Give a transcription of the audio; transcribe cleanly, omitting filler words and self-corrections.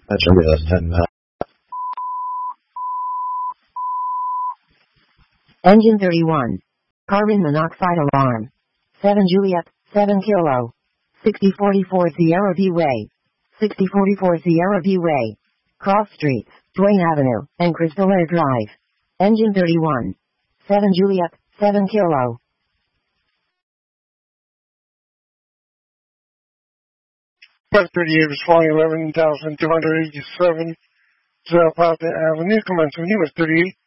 Engine 31. Carbon monoxide alarm. 7 Juliet, 7 Kilo. 6044 Sierra View Way. 6044 Sierra View Way. Cross Streets, Duane Avenue, and Crystal Air Drive. Engine 31. 7 Juliet, 7 Kilo. Flight 38 was flying 11,287 Zapata Avenue, commencing US 38.